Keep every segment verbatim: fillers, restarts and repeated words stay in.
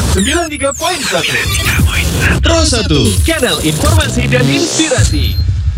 sembilan puluh tiga koma satu Pro satu, kanal informasi dan inspirasi.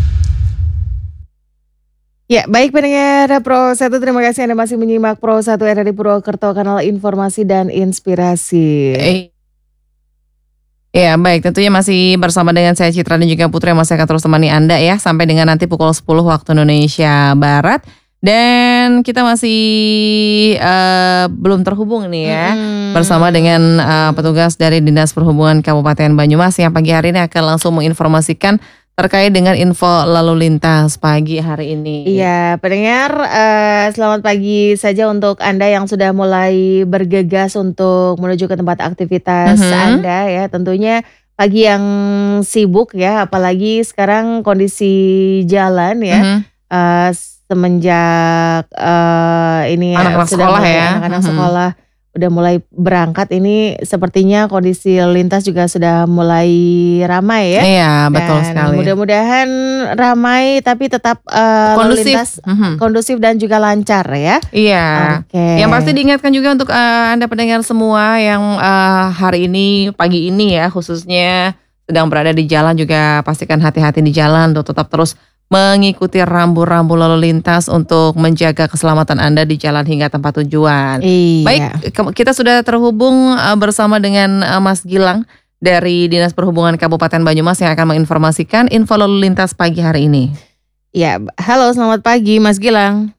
Ya, baik pendengar Pro satu, terima kasih Anda masih menyimak Pro satu R R I Purwokerto, kanal informasi dan inspirasi. Eh, Ya baik, tentunya masih bersama dengan saya Citra dan juga Putri yang masih akan terus temani Anda ya sampai dengan nanti pukul sepuluh waktu Indonesia Barat. Dan kita masih uh, belum terhubung nih ya hmm. bersama dengan uh, petugas dari Dinas Perhubungan Kabupaten Banyumas yang pagi hari ini akan langsung menginformasikan terkait dengan info lalu lintas pagi hari ini. Iya, pendengar, uh, selamat pagi saja untuk Anda yang sudah mulai bergegas untuk menuju ke tempat aktivitas uh-huh. Anda ya. Tentunya pagi yang sibuk ya, apalagi sekarang kondisi jalan ya. Uh-huh. Uh, semenjak uh, ini anak-anak sudah sekolah mulai, ya. Anak-anak uh-huh. sekolah udah mulai berangkat, ini sepertinya kondisi lintas juga sudah mulai ramai ya. Iya, betul dan sekali. Mudah-mudahan ramai tapi tetap uh, kondusif. lintas uh-huh. kondusif dan juga lancar ya. Iya. Okay. Yang pasti diingatkan juga untuk uh, Anda pendengar semua yang uh, hari ini, pagi ini ya khususnya sedang berada di jalan, juga pastikan hati-hati di jalan untuk tetap terus mengikuti rambu-rambu lalu lintas untuk menjaga keselamatan Anda di jalan hingga tempat tujuan. Iya. Baik, kita sudah terhubung bersama dengan Mas Gilang dari Dinas Perhubungan Kabupaten Banyumas yang akan menginformasikan info lalu lintas pagi hari ini. Ya, halo, selamat pagi Mas Gilang.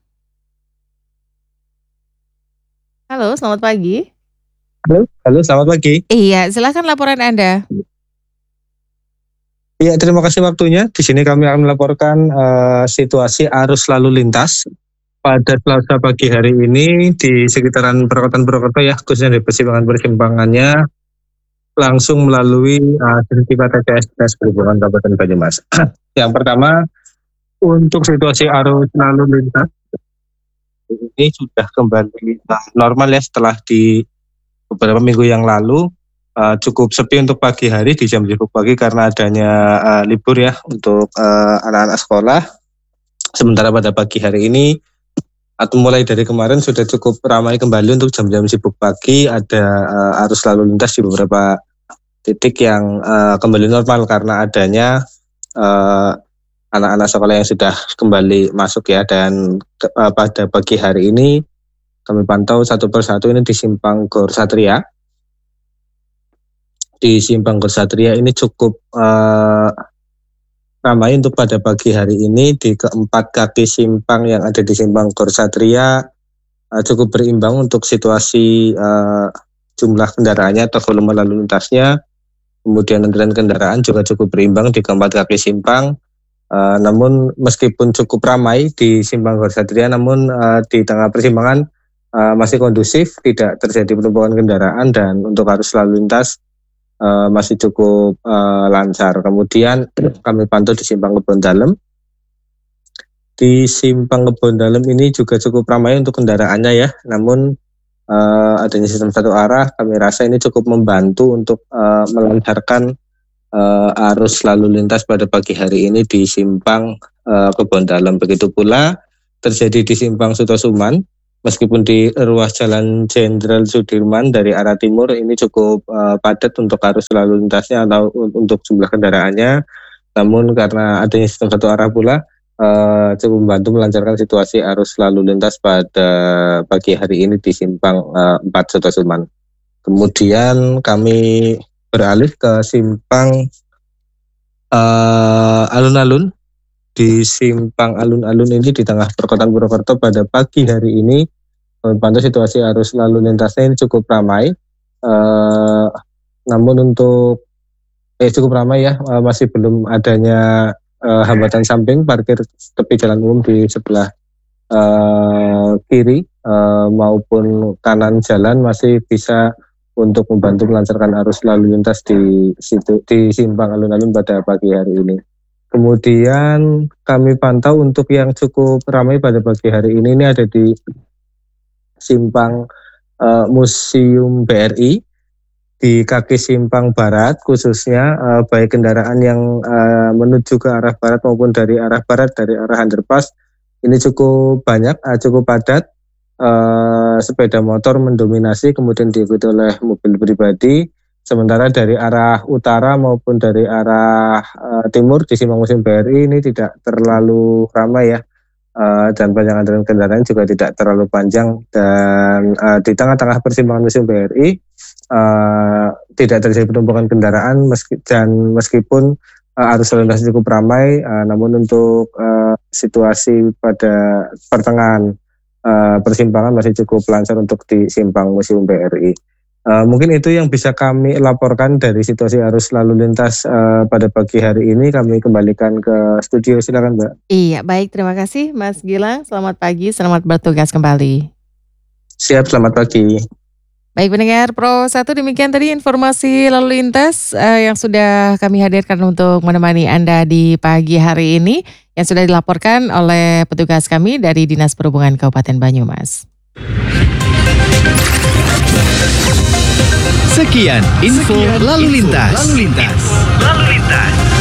Halo, selamat pagi. Halo, halo, selamat pagi. Iya, silakan laporan Anda. Iya, terima kasih waktunya. Di sini kami akan melaporkan uh, situasi arus lalu lintas pada Selasa pagi hari ini di sekitaran perkotaan Purwokerto ya, khususnya di persimpangan-persimpangannya langsung melalui uh, sertifikat T P S Dinas Perhubungan Kabupaten Banyumas. Yang pertama, untuk situasi arus lalu lintas ini sudah kembali normal ya setelah di beberapa minggu yang lalu. Uh, cukup sepi untuk pagi hari di jam sibuk pagi karena adanya uh, libur ya untuk uh, anak-anak sekolah. Sementara pada pagi hari ini atau mulai dari kemarin sudah cukup ramai kembali untuk jam-jam sibuk pagi. Ada uh, arus lalu lintas di beberapa titik yang uh, kembali normal karena adanya uh, anak-anak sekolah yang sudah kembali masuk ya. Dan uh, pada pagi hari ini kami pantau satu persatu ini di Simpang Gor Satria. Di Simpang Gor Satria ini cukup uh, ramai untuk pada pagi hari ini. Di keempat kaki simpang yang ada di Simpang Gor Satria uh, cukup berimbang untuk situasi uh, jumlah kendaraannya atau volume lalu lintasnya. Kemudian antrian kendaraan juga cukup berimbang di keempat kaki simpang. Uh, namun meskipun cukup ramai di Simpang Gor Satria, namun uh, di tengah persimpangan uh, masih kondusif, tidak terjadi penumpukan kendaraan dan untuk arus lalu lintas Uh, masih cukup uh, lancar. Kemudian kami pantau di Simpang Kebon Dalem. Di Simpang Kebon Dalem ini juga cukup ramai untuk kendaraannya ya. Namun uh, adanya sistem satu arah, kami rasa ini cukup membantu untuk uh, melancarkan uh, arus lalu lintas pada pagi hari ini di Simpang uh, Kebon Dalem. Begitu pula terjadi di Simpang Sutosuman. Meskipun di ruas Jalan Jenderal Sudirman dari arah timur ini cukup uh, padat untuk arus lalu lintasnya atau untuk jumlah kendaraannya, namun karena adanya sistem satu arah pula uh, cukup membantu melancarkan situasi arus lalu lintas pada pagi hari ini di Simpang uh, empat Sutosuman. Kemudian kami beralih ke Simpang uh, Alun-Alun. Di Simpang Alun-Alun ini di tengah perkotaan Purwokerto pada pagi hari ini pantau situasi arus lalu lintasnya ini cukup ramai. Uh, namun untuk eh cukup ramai ya, uh, masih belum adanya uh, hambatan samping parkir tepi jalan umum di sebelah uh, kiri uh, maupun kanan jalan masih bisa untuk membantu melancarkan arus lalu lintas di situ di Simpang Alun-Alun pada pagi hari ini. Kemudian kami pantau untuk yang cukup ramai pada pagi hari ini, ini ada di Simpang uh, Museum B R I, di kaki Simpang Barat khususnya, uh, baik kendaraan yang uh, menuju ke arah barat maupun dari arah barat, dari arah underpass, ini cukup banyak, uh, cukup padat, uh, sepeda motor mendominasi, kemudian diikuti oleh mobil pribadi. Sementara dari arah utara maupun dari arah uh, timur di Simpang Museum B R I ini tidak terlalu ramai ya. Uh, dan panjang antrian kendaraan juga tidak terlalu panjang, dan uh, di tengah-tengah persimpangan Museum B R I uh, tidak terjadi penumpukan kendaraan meski, dan meskipun uh, arus lalu lintas cukup ramai, uh, namun untuk uh, situasi pada pertengahan uh, persimpangan masih cukup lancar untuk di Simpang Museum B R I. Uh, mungkin itu yang bisa kami laporkan dari situasi arus lalu lintas uh, pada pagi hari ini. Kami kembalikan ke studio, silakan Mbak. Iya, baik, terima kasih Mas Gilang. Selamat pagi, selamat bertugas kembali. Siap, selamat pagi. Baik pendengar Pro satu, demikian tadi informasi lalu lintas uh, yang sudah kami hadirkan untuk menemani Anda di pagi hari ini, yang sudah dilaporkan oleh petugas kami dari Dinas Perhubungan Kabupaten Banyumas. Sekian info lalu lintas. Lalu lintas. Lalu lintas.